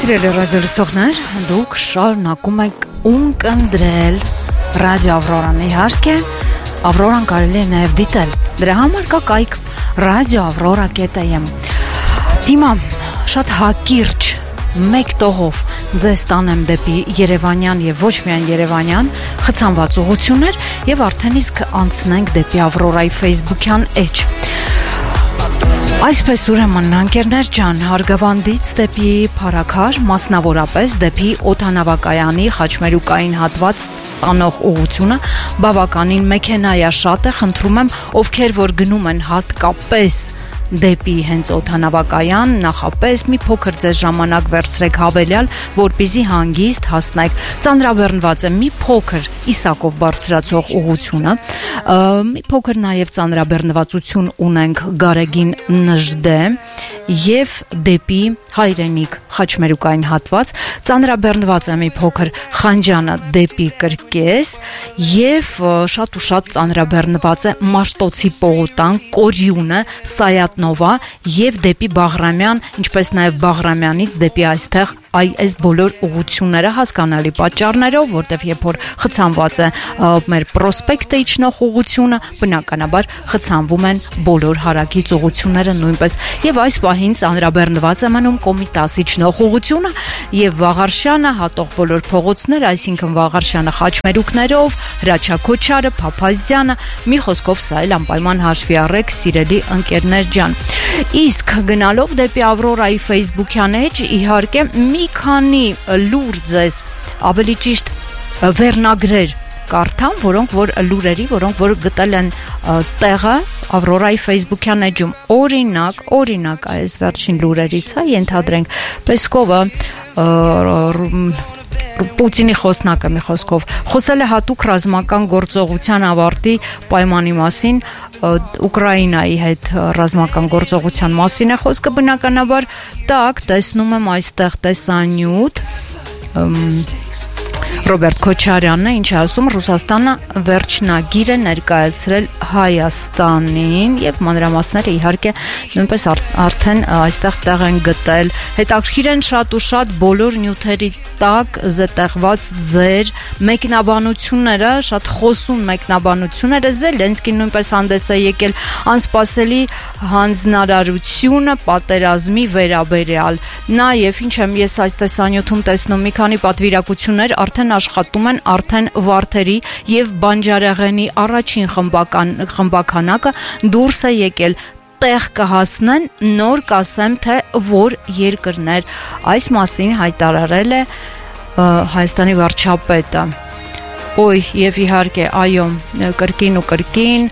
Սիրելի ռադիոլսողներ, դուք շարունակում եք ունկնդրել ռադիո Ավրորան, իհարկե Ավրորան կարելի է նաև դիտել, դրա համար կա կայք radioavrora.am. Հիմա շատ հակիրճ մեկ տողով ձեզ տանեմ դեպի Երևանյան եւ ոչ միայն Երևանյան խցանված ուղություններ եւ արդեն իսկ անցնենք դեպի Ավրորայի Facebook-յան էջ. Այսպես ուրեմն ընկերներ ջան, Հարգավանդից դեպի Փարաքար, մասնավորապես դեպի օդանավակայանի խաչմերուկային հատված տանող ուղությունը բավականին մեքենայաշատ է, խնդրում եմ, ովքեր որ գնում են հատկապես դեպի հենց օդանավակայան, նախապես մի փոքր ձեզ ժամանակ վերցրեք հավելյալ, որպեսզի հանգիստ հասնեք։ Ծանրաբեռնված է մի փոքր Իսակով բարձրացող ուղությունը, մի փոքր նաև ծանրաբեռնվածություն ունենք Գարեգին Նժդե եւ դեպի Հայրենիք խաչմերուկային հատված, ծանրաբեռնված է մի փոքր Խանջանը դեպի Կրկես եւ շատ ու շատ ծանրաբեռնված է Մաշտոցի Պողոտան, Կորյունը, Սայատնովա եւ դեպի Բաղրամյան, ինչպես նաեւ Բաղրամյանից դեպի այստեղ այս բոլոր ուղությունները հասկանալի պատճառներով, որտեղ երբ որ խցանված է մեր պրոսպեկտը իջնող ուղությունը, բնականաբար խցանվում են բոլոր հարակից ուղությունները նույնպես եւ այս պահին ծանրաբեռնված է մնում Կոմիտաս իջնող ուղությունը եւ Վաղարշյանը հատող բոլոր փողոցներ, այսինքն Վաղարշյանը խաչմերուկներով, Հրաչյա Քոչարը, Փափազյանը, մի խոսքով սա էլ անպայման հաշվի առեք, սիրելի ընկերներ ջան։ Իսկ գնալով դեպի Ավրորայի Facebook-յան էջ, իհարկե մի քանի լուր ձեզ, ավելի ճիշտ վերնագրեր կարդամ, որոնք որ գտել են տեղը Ավրորայի Facebook-յան էջում, օրինակ այս վերջին լուրերից է, ենթադրենք Պեսկովը Պուտինի խոսնակը մի խոսքով խոսել է հատուկ ռազմական գործողության ավարտի պայմանի մասին, Ուկրաինայի հետ ռազմական գործողության մասին է խոսքը, բնականաբար տակ տեսնում եմ այստեղ տեսանյութ Ռոբերտ Քոչարյանն է, ինչ ասում, Ռուսաստանը վերջնագիր է ներկայացրել Հայաստանին եւ մանրամասները իհարկե նույնպես արդեն այստեղ տեղ են գտել։ Հետաքրքիր են շատ ու շատ բոլոր նյութերի տակ զետեղված ձեր մեկնաբանությունները, շատ խոսուն մեկնաբանությունները, Զելենսկին նույնպես հանդես է եկել անսպասելի հանձնարարությունը պատերազմի վերաբերյալ։ Նաեւ ինչ եմ ես այս տեսանյութում տեսնում մի քանի պատվիրակություններ արդեն աշխատում են արդեն Վարդերի եւ Բանջարեղենի առաջին խմբականակը դուրս է եկել, տեղ կհասնեն, նոր կասեմ թե որ երկրներ, այս մասին հայտարարել է Հայաստանի վարչապետը։ Եվ իհարկե այո, կրկին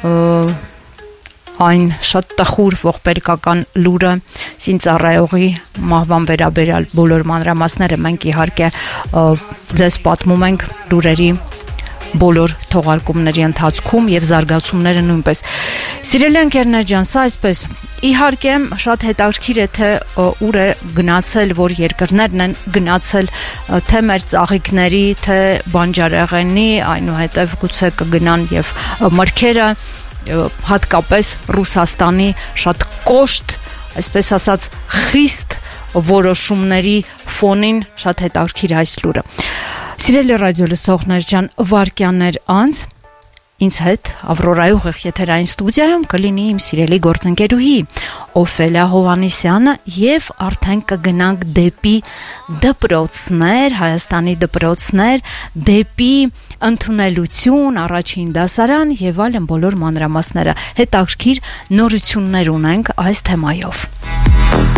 այն շատ տխուր ողբերգական լուրը Սինծառայողի մահվան վերաբերյալ բոլոր մանրամասները մենք իհարկե ձեզ պատմում ենք լուրերի բոլոր թողարկումների ընթացքում եւ զարգացումները նույնպես։ Սիրելի ընկերներ ջան, սա այսպես իհարկե շատ հետաքրքիր է թե ուր է գնացել, որ երկրներն են գնացել, թե մեր ծաղիկների, թե Բանջարեղենի, այնուհետև գուցե կգնան եւ մրգերը, հատկապես Ռուսաստանի շատ կոշտ, այսպես ասած խիստ որոշումների ֆոնին շատ հետաքրքիր այս լուրը։ Սիրելի ռադիոլսողներ ջան, վարքյաններ անց ինձ հետ Ավրորայի ուղիղ եթերային ստուդիայում կլինի իմ սիրելի գործընկերուհի Օֆելիա Հովհաննիսյանը եւ արդեն կգնանք դեպի դպրոցներ, Հայաստանի դպրոցներ, դեպի ընդունելություն, առաջին դասարան եւ այլն բոլոր մանրամասները։ Հետաքրքիր նորություններ ունենք այս թեմայով։